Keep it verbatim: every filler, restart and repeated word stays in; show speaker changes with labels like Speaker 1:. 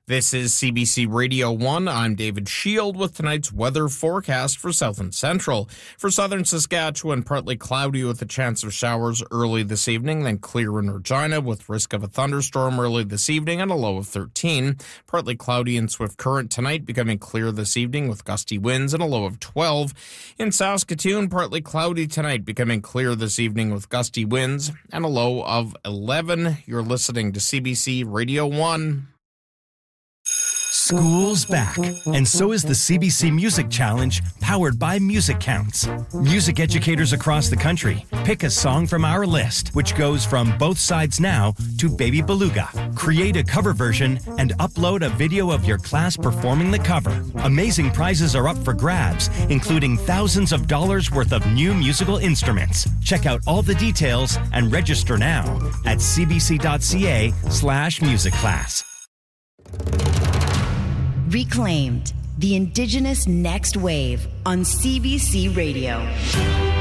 Speaker 1: This is C B C Radio one. I'm David Shield with tonight's weather forecast for South and Central. For southern Saskatchewan, partly cloudy with a chance of showers early this evening, then clear in Regina with risk of a thunderstorm early this evening and a low of thirteen. Partly cloudy in Swift Current tonight, becoming clear this evening with gusty winds and a low of twelve. In Saskatoon, partly cloudy tonight, becoming clear this evening with gusty winds and a low of eleven. You're listening to C B C Radio one.
Speaker 2: School's back, and so is the C B C Music Challenge, powered by Music Counts. Music educators across the country pick a song from our list, which goes from Both Sides Now to Baby Beluga. Create a cover version and upload a video of your class performing the cover. Amazing prizes are up for grabs, including thousands of dollars worth of new musical instruments. Check out all the details and register now at cbc.ca slash music class.
Speaker 3: Reclaimed, the Indigenous Next Wave on C B C Radio.